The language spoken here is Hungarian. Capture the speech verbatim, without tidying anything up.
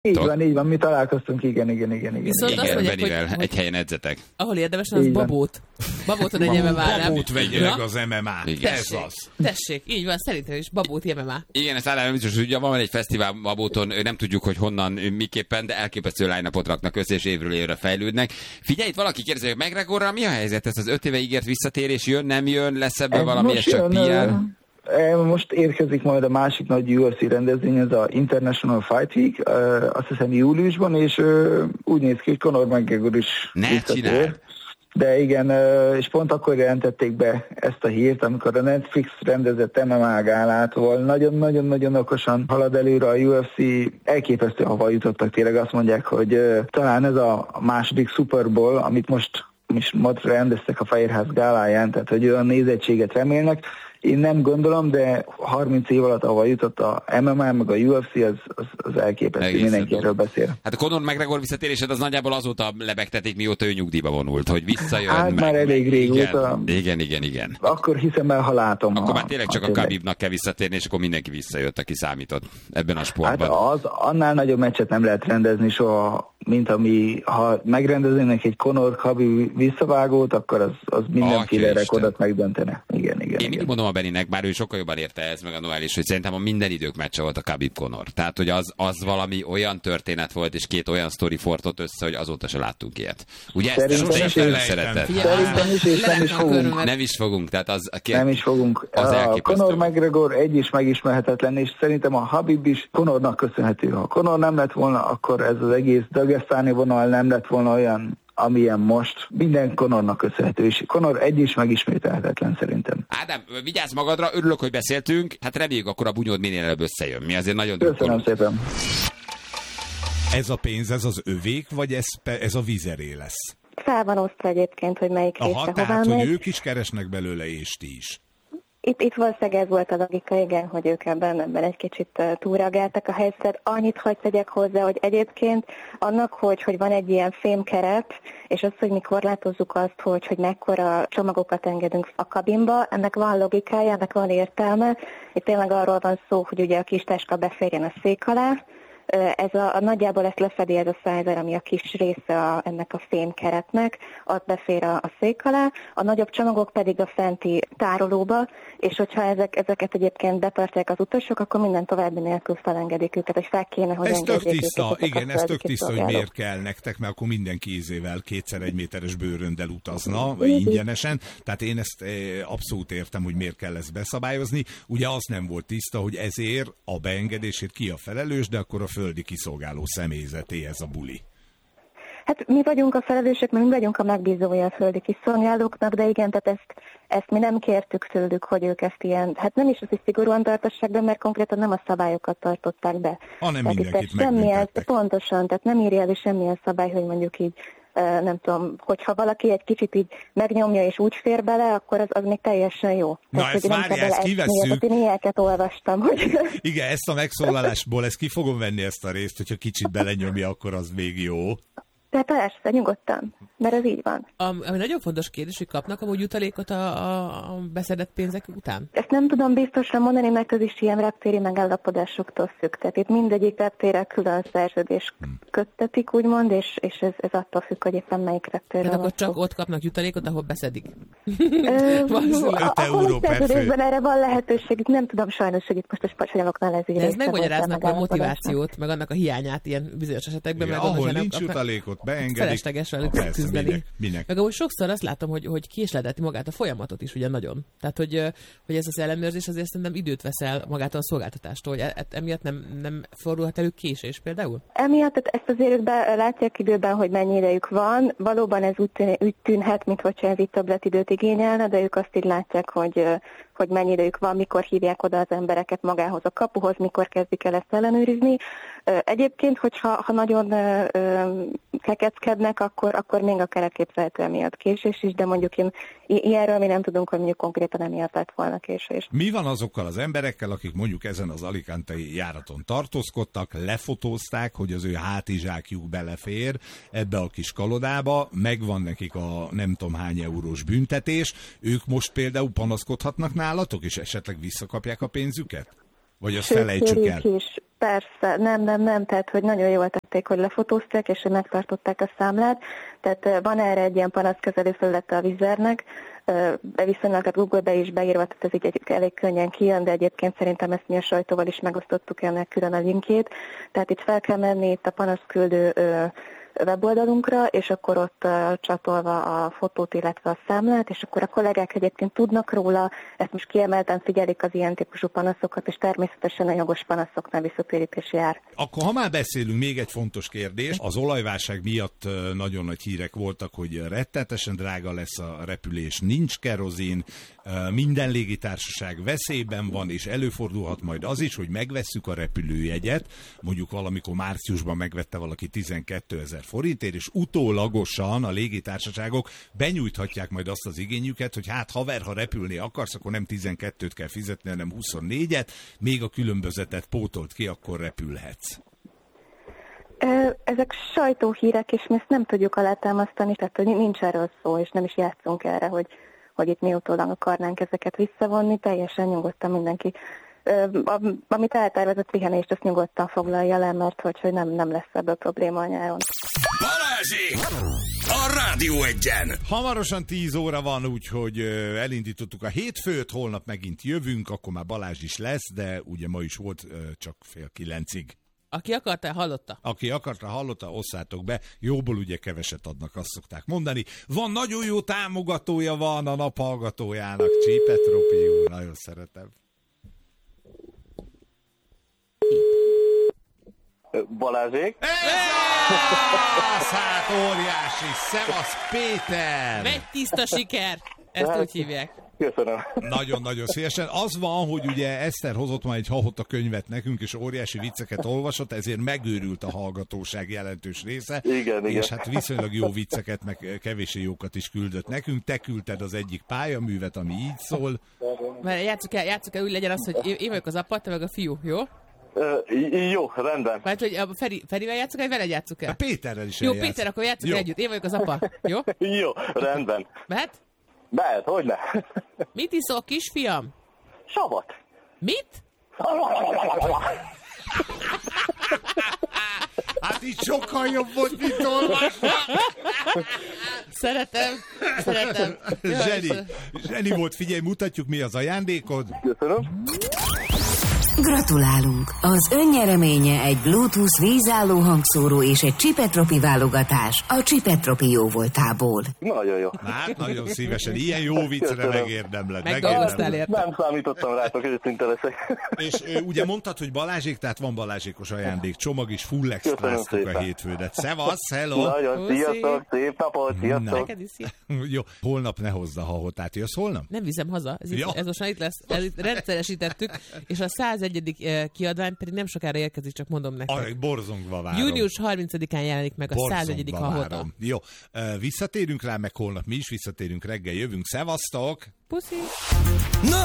Így van, így van, mi találkoztunk, igen, igen, igen, igen. Viszont igen, azt mondják, Benivel hogy, egy helyen edzetek. Ahol érdemesen, az babót. Babóton egy em em á. Babót vegyenek az em em á. Igen. Ez az. Tessék, így van, szerintem is babót em em á. Igen, ezt általában biztos, hogy ugye van egy fesztivál Babóton, nem tudjuk, hogy honnan, miképpen, de elképesztő line-upot raknak össze, és évről évre fejlődnek. Figyelj, itt valaki kérdezi, hogy McGregorral mi a helyzet? Ez az öt éve ígért visszatérés jön, nem jön, lesz ebből valami, ez csak pé er? Most érkezik majd a másik nagy u ef cé rendezvény, ez a International Fight Week, azt hiszem júliusban, és úgy néz ki, hogy Conor McGregor is visszatér. De igen, és pont akkor jelentették be ezt a hírt, amikor a Netflix rendezett em em á gálát, nagyon-nagyon-nagyon okosan halad előre a u ef cé, elképesztő hova jutottak, tényleg azt mondják, hogy talán ez a második Super Bowl, amit most is rendeztek a Fehérház gáláján, tehát hogy olyan nézettséget remélnek. Én nem gondolom, de harminc év alatt, ahol jutott a em em á, meg a u ef cé, az, az, az elképesztő, egészen mindenki erről beszél. Hát a Conor McGregor visszatérésed az nagyjából azóta lebegtetik, mióta ő nyugdíjba vonult, hogy visszajön. Hát meg, már elég régóta. Igen, igen, igen, igen. Akkor hiszem el, ha látom. Akkor a, már tényleg csak a, a Khabibnak kell visszatérni, és akkor mindenki visszajött, aki számított ebben a sportban. Hát az, annál nagyobb meccset nem lehet rendezni soha, mint ami, ha megrendeznének egy Conor Khabib visszavágót, akkor az, az mindenféle rekordot megdöntene. Igen, igen. Én mindig mondom a Beninek, bár ő sokkal jobban érte ez, meg a Noel is, hogy szerintem a minden idők meccse volt a Khabib Conor. Tehát, hogy az, az valami olyan történet volt, és két olyan sztori fortott össze, hogy azóta se láttunk ilyet. Ugye ezt sosem szeretett. Szerintem is, és nem is fogunk. Nem is fogunk, tehát az... A nem is fogunk. Az a Conor McGregor egy is megismerhetetlen, és szerintem a Khabib is Conornak köszönhető. Ha Conor nem lett volna, akkor ez az egész dagesztáni vonal nem lett volna olyan, amilyen most. Minden Conornak köszönhető, és Conor egy is megismételhetetlen szerintem. Ádám, vigyázz magadra, örülök, hogy beszéltünk, hát reméljük akkor a bunyód minél előbb összejön. Mi azért nagyon Köszönöm szépen. Ez a pénz, ez az övék, vagy ez, ez a vizeré lesz? Fel van osztva egyébként, hogy melyik része Aha, hová tehát, megy. hogy ők is keresnek belőle, és ti is. Itt, itt valószínűleg ez volt a logika, igen, hogy ők ebben, ebben egy kicsit uh, túlreagáltak a helyzetet. Annyit hagy tegyek hozzá, hogy egyébként annak, hogy, hogy van egy ilyen fémkeret, és az, hogy mi korlátozzuk azt, hogy, hogy mekkora csomagokat engedünk a kabinba, ennek van logikája, ennek van értelme. Itt tényleg arról van szó, hogy ugye a kis táska beférjen a szék alá. Ez a, a nagyjából ezt lefedi ez a szájzer, ami a kis része a, ennek a fémkeretnek, ott befér a, a szék alá, a nagyobb csomagok pedig a fenti tárolóba, és hogyha ezek, ezeket egyébként betartják az utasok, akkor minden további nélkül felengedik őket, hogy fel kéne, hogy ez tök tiszta, őket, igen, ez tök tiszta, hogy miért kell nektek, mert akkor mindenki ízével kétszer egy méteres bőröndel utazna, vagy ingyenesen, tehát én ezt abszolút értem, hogy miért kell ezt beszabályozni. Ugye az nem volt tiszta, hogy ezért a beengedését ki a felelős, de akkor a földi kiszolgáló személyzeté ez a buli. Hát mi vagyunk a felelősök, mert mi vagyunk a megbízója a földi kiszolgálóknak, de igen, tehát ezt, ezt mi nem kértük tőlük, hogy ők ezt ilyen, hát nem is az, hogy szigorúan tartassák be, mert konkrétan nem a szabályokat tartották be. Hanem tehát mindenkit megbüntettek. Pontosan, tehát nem írja elő semmilyen szabály, hogy mondjuk így, nem tudom, hogyha valaki egy kicsit így megnyomja és úgy fér bele, akkor az, az még teljesen jó. Na tehát, ezt várja, ezt kivesszük. Én ilyeket olvastam. Hogy... Igen, ezt a megszólalásból, ezt ki fogom venni ezt a részt, hogyha kicsit belenyomja, akkor az még jó. De persze, nyugodtan, mert ez így van. Ami, ami nagyon fontos kérdés, hogy kapnak amúgy jutalékot a, a, a beszedett pénzek után? Ezt nem tudom biztosan mondani, mert ez is ilyen reptéri megállapodásoktól függ. Tehát itt mindegyik reptérrel külön szerződés hmm. köttetik, úgymond, és, és ez, ez attól függ, hogy éppen melyik reptérről. Tehát akkor csak ott kapnak jutalékot, ahol beszedik? öt euró per fő. Erre van lehetőség, nem tudom sajnos, hogy itt most a spanyoloknál ez így. De ez megmagyaráznak a motivációt, meg annak a hiányát ilyen bizonyos esetekben. Igen, meg ahol nincs jutalékot, beengedik. Felesleges velük küzdeni. Minek, minek? Meg ahogy sokszor azt látom, hogy, hogy késledeti magát a folyamatot is ugye nagyon. Tehát, hogy, hogy ez az ellenőrzés azért szerintem időt veszel magától a szolgáltatástól, hogy e, emiatt nem, nem fordulhat elő késés például? Emiatt ezt azért ők látják időben, hogy mennyi idejük van. Valóban ez úgy, tűn, úgy tűnhet, mintha ez így többletidőt igényelne, de ők azt így látják, hogy hogy mennyi idejük van, mikor hívják oda az embereket magához a kapuhoz, mikor kezdik el ezt ellenőrizni. Egyébként, hogyha ha nagyon kekeckednek, akkor, akkor még akár elképzelhető emiatt késés is, de mondjuk én, ilyenről mi nem tudunk, hogy mondjuk konkrétan emiatt lett volna késés. Mi van azokkal az emberekkel, akik mondjuk ezen az alicantei járaton tartózkodtak, lefotózták, hogy az ő hátizsákjuk belefér ebbe a kis kalodába, megvan nekik a nem tudom hány eurós büntetés, ők most például panaszkodhatnak nálatok, és esetleg visszakapják a pénzüket? Vagy azt felejtsük el? Is. Persze, nem, nem, nem, tehát hogy nagyon jól tették, hogy lefotózták, és hogy megtartották a számlát. Tehát van erre egy ilyen panaszkezelő felülete a Vizernek, viszonylag a Google-be is beírva, tehát ez így egy, elég könnyen kijön, de egyébként szerintem ezt mi a sajtóval is megosztottuk ennek külön a linkjét. Tehát itt fel kell menni itt a panaszküldő weboldalunkra, és akkor ott uh, csatolva a fotót, illetve a számlát, és akkor a kollégák egyébként tudnak róla, ezt most kiemelten figyelik az ilyen típusú panaszokat, és természetesen a jogos panaszoknál visszatérítés jár. Akkor ha már beszélünk, még egy fontos kérdés. Az olajválság miatt nagyon nagy hírek voltak, hogy rettenetesen drága lesz a repülés, nincs kerozin, minden légitársaság veszélyben van, és előfordulhat majd az is, hogy megvesszük a repülőjegyet, mondjuk valamikor márciusban megvette valaki tizenkétezer forintért, és utólagosan a légitársaságok benyújthatják majd azt az igényüket, hogy hát haver, ha repülni akarsz, akkor nem tizenkettőt kell fizetni, hanem huszonnégyet, még a különbözetet pótolt ki, akkor repülhetsz. Ezek sajtóhírek, és mi ezt nem tudjuk alátámasztani, tehát nincs erről szó, és nem is játszunk erre, hogy, hogy itt mi utólag akarnánk ezeket visszavonni, teljesen nyugodtan mindenki. Amit eltervezett pihenést, azt nyugodtan foglalja le, mert hogy, hogy nem, nem lesz ebből probléma a nyáron. Balázsék! A Rádió Egyen! Hamarosan tíz óra van, úgyhogy elindítottuk a hétfőt, holnap megint jövünk, akkor már Balázs is lesz, de ugye ma is volt csak fél kilencig. Aki akarta, hallotta. Aki akarta, hallotta, osszátok be. Jóból ugye keveset adnak, azt szokták mondani. Van nagyon jó támogatója van a nap hallgatójának, Csípet Ropi úr, nagyon szeretem. Balázsék. Ez hát óriási! Szevasz Péter! Megy tiszta siker! Ezt úgy hívják. Köszönöm. Nagyon-nagyon szívesen. Az van, hogy ugye Eszter hozott már egy hahota könyvet nekünk, és óriási vicceket olvasott, ezért megőrült a hallgatóság jelentős része. Igen, és igen. hát viszonylag jó vicceket, meg kevésbé jókat is küldött nekünk. Te küldted az egyik pályaművet, ami így szól. Mert játsszuk el, játsszuk el, úgy legyen az, hogy én vagyok az apa, te meg a fiú, jó? Uh, jó, rendben. Mert hogy a Feri, Ferivel játsszuk el, veled játsszuk el? A Péterrel is Jó, eljátsz. Péter, akkor játsszuk el együtt. Én vagyok az apa, jó? Jó, rendben. Mehet? Mehet, hogyne. Mit iszol, kisfiam? Savat. Mit? Hát így sokkal jobb volt, mint olvasva. Szeretem, szeretem. Zseni, zseni volt, figyelj, mutatjuk, mi az ajándékod. Köszönöm. Gratulálunk! Az önnyereménye egy Bluetooth vízálló hangszóró és egy Csipetropi válogatás a Csipetropi jóvoltából. Nagyon jó. Hát, nagyon szívesen. Ilyen jó viccre Köszönöm. megérdemled. Megdolgoztál érte. Nem számítottam rátok, őszinte leszek. És ö, ugye mondtad, hogy Balázsék, tehát van balázsékos ajándék, csomag is, full extráztuk a hétfődet. Szevasz, hello! Nagyon, sziasztok, szép napot, sziasztok. Neked is szia. Jó, holnap ne hozd a hahotát, jössz holnap? Nem viszem haza, ez, Ja. itt, ez most már itt lesz, ez itt rendszeresítettük, és a százegyedik kiadvány pedig nem sokára érkezik, csak mondom nektek. Arra borzongva várom. Június harmincadikán jelenik meg a Borzongva százegyedik hahota. várom. Jó, ö, visszatérünk rá, meg holnap mi is visszatérünk, reggel jövünk. Szevasztok! Puszi!